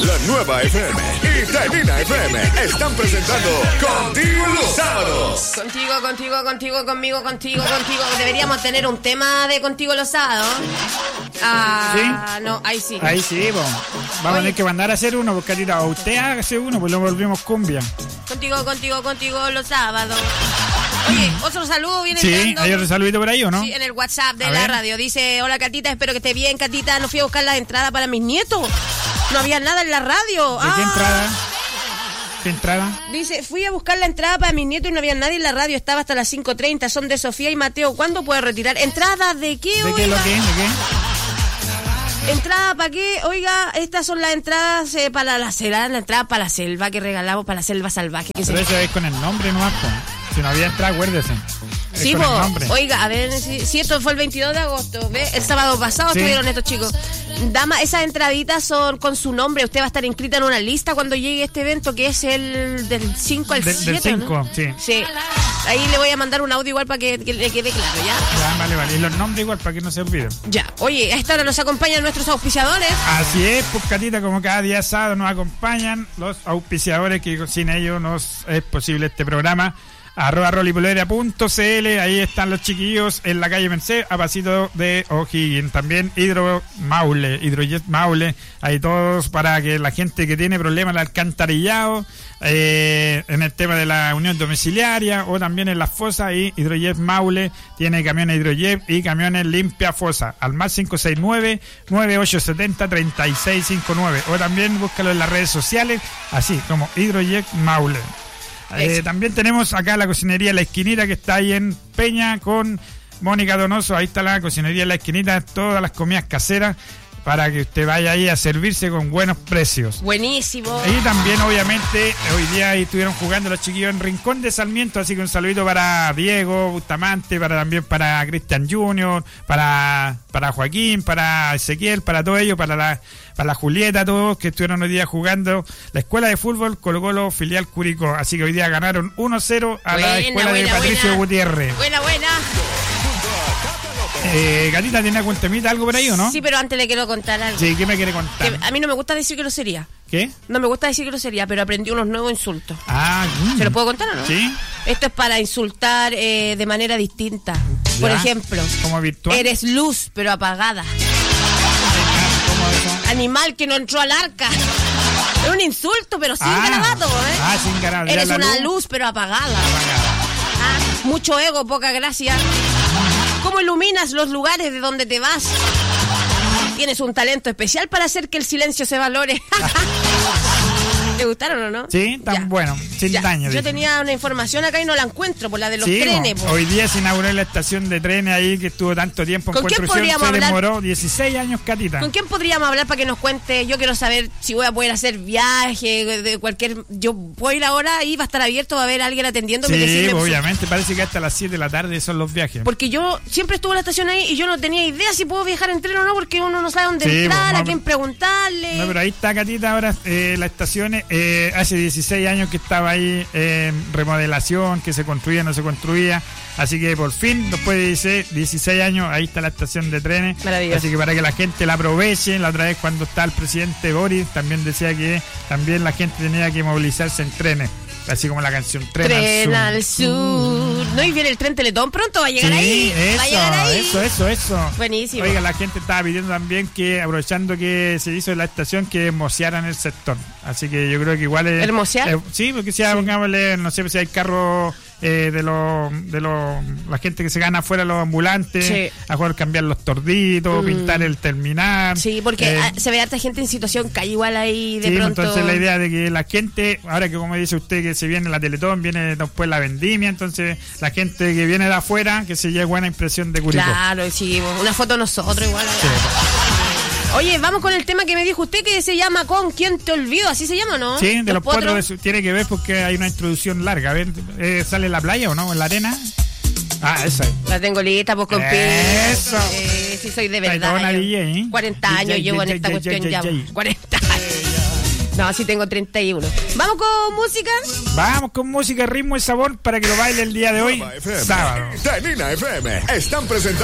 La Nueva FM y Danina FM están presentando Contigo los Sábados. Contigo. Deberíamos tener un tema de Contigo los Sábados. ¿Sí? No, ahí sí. Ahí sí, pues. Vamos a tener que mandar a hacer uno, porque Catita, o usted hágase uno, pues lo volvimos cumbia. Contigo los sábados. Oye, otro saludo viene entrando. Sí, hay otro saludito por ahí, ¿o no? Sí, en el WhatsApp de a la ver. radio. Dice, hola Catita, espero que esté bien, Catita. No fui a buscar la entrada para mis nietos. No había nada en la radio. ¿De qué entrada? ¿Qué entrada? Dice, fui a buscar la entrada para mis nietos y no había nadie en la radio. Estaba hasta las 5:30. Son de Sofía y Mateo. ¿Cuándo puedo retirar? ¿Entrada de qué, ¿De qué lo que? ¿De qué? ¿Entrada para qué? Oiga, estas son las entradas para la selva, la entrada para la selva que regalamos para la selva salvaje. Pero eso es con el nombre nomás, pues. Si no había entrada, acuérdese. Sí, con el nombre. Oiga, a ver, si esto fue el 22 de agosto, ¿ve? El sábado pasado Sí. estuvieron estos chicos. Dama, esas entraditas son con su nombre. Usted va a estar inscrita en una lista cuando llegue este evento, que es el del 5 al 7, Del 5, ¿no? sí. Sí. Ahí le voy a mandar un audio igual para que le quede claro, ¿ya? Ya, vale. Y los nombres igual, para que no se olviden. Ya. Oye, a esta hora nos acompañan nuestros auspiciadores. Así es, pues Catita, como cada día sábado nos acompañan los auspiciadores, que sin ellos no es posible este programa. @rolipolera.cl, ahí están los chiquillos en la calle Merced, a pasito de O'Higgins. También Hidrojet Maule, ahí todos para que la gente que tiene problemas de alcantarillado, en el tema de la unión domiciliaria o también en las fosas, ahí Hidrojet Maule tiene camiones Hidrojet y camiones limpia fosa, al más 569-9870-3659, o también búscalo en las redes sociales, así como Hidrojet Maule. También tenemos acá la cocinería La Esquinita, que está ahí en Peña con Mónica Donoso. Ahí está la cocinería La Esquinita, todas las comidas caseras para que usted vaya ahí a servirse con buenos precios. Buenísimo. Y también, obviamente, hoy día ahí estuvieron jugando los chiquillos en Rincón de Sarmiento, así que un saludito para Diego Bustamante, también para Cristian Junior, para Joaquín, para Ezequiel, para todo ello, para la Julieta, todos que estuvieron hoy día jugando la escuela de fútbol Colo-Colo filial Curicó. Así que hoy día ganaron 1-0 a la escuela de Patricio Gutiérrez. Buena. Gatita, ¿tiene algún temita, algo por ahí o no? Sí, pero antes le quiero contar algo. Sí, ¿qué me quiere contar? Que a mí no me gusta decir grosería. ¿Qué? No me gusta decir grosería, pero aprendí unos nuevos insultos. ¿Se lo puedo contar o no? Sí. Esto es para insultar de manera distinta. Por Ya. ejemplo, ¿Como virtual? eres luz, pero apagada. ¿Cómo eso? Animal que no entró al arca. Es un insulto, pero sin garabato, ¿eh? sin garabato. Eres La una luz, pero apagada. Mucho ego, poca gracia. ¿Cómo iluminas los lugares de donde te vas? Tienes un talento especial para hacer que el silencio se valore. ¿Te gustaron o no? Sí, tan bueno, sin daño. Yo dice. tenía una información acá y no la encuentro, por la de los trenes. Po. Hoy día se inauguró la estación de trenes ahí que estuvo tanto tiempo en ¿Con quién construcción. podríamos Se hablar? demoró 16 años, Catita. ¿Con quién podríamos hablar para que nos cuente? Yo quiero saber si voy a poder hacer viaje, de cualquier... Yo voy a ir ahora y va a estar abierto, va a haber alguien atendiéndome. Sí, obviamente, parece que hasta las 7 de la tarde son los viajes. Porque yo siempre estuve en la estación ahí y yo no tenía idea si puedo viajar en tren o no, porque uno no sabe dónde entrar, a quién preguntarle. No, pero ahí está, Catita, ahora la estación hace 16 años que estaba ahí en remodelación, que se construía, no se construía, así que por fin, después de 16 años, ahí está la estación de trenes. Maravilloso. Así que para que la gente la aproveche. La otra vez cuando está el presidente Boris, también decía que también la gente tenía que movilizarse en trenes, así como la canción Tren al sur. No, y viene el tren Teletón pronto, va a llegar ahí. Va a llegar ahí. Eso. Buenísimo. Oiga, la gente estaba pidiendo también que, aprovechando que se hizo la estación, que hermosearan el sector. Así que yo creo que igual es... ¿Hermosear? Sí, porque si pongámosle, no sé si hay carros de la gente que se gana afuera, los ambulantes, Sí. a jugar cambiar los torditos, pintar el terminal. Sí, porque se ve harta gente en situación calle igual ahí de sí, pronto. Entonces la idea de que la gente, ahora que como dice usted que se viene la Teletón, viene después la vendimia, entonces la gente que viene de afuera, que se lleve buena impresión de Curicó. Claro, sí, una foto nosotros igual. Sí. Oye, vamos con el tema que me dijo usted, que se llama ¿Con quién te olvido? ¿Así se llama, no? Sí, de los potros tiene que ver porque hay una introducción larga. A ver, ¿sale en la playa o no? ¿En la arena? Esa es. La tengo lista, pues, compi. Eso. Sí, soy de verdad. Una DJ, ¿eh? 40 años llevo en esta cuestión ya. 40 años. No, sí tengo 31. ¿Vamos con música? Vamos con música, ritmo y sabor para que lo baile el día de hoy, sábado. Danina FM están presentando